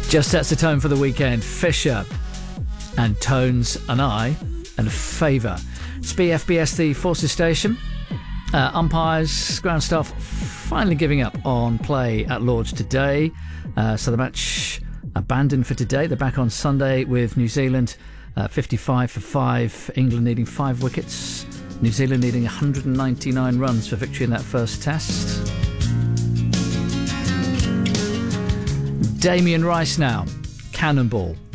Just sets the tone for the weekend. Fisher and Tones and I and Favour. It's BFBS, the Forces Station. Umpires, ground staff finally giving up on play at Lord's today. So the match abandoned for today. They're back on Sunday with New Zealand 55 for 5. England needing 5 wickets. New Zealand needing 199 runs for victory in that first test. Damien Rice now. Cannonball.